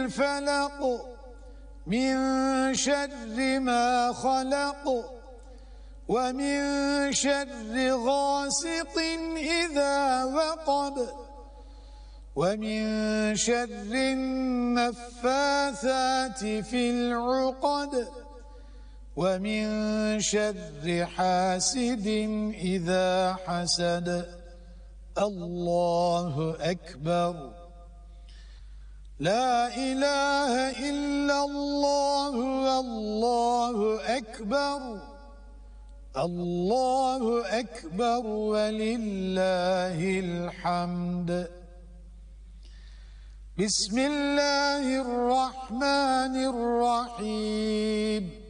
الفلق من شر ما خلق ومن شر غاسق إذا وقب ومن شر النفاثات في العقد ومن شر حاسد إذا حسد. الله أكبر. لا إله إلا الله والله أكبر. الله أكبر ولله الحمد. بسم الله الرحمن الرحيم.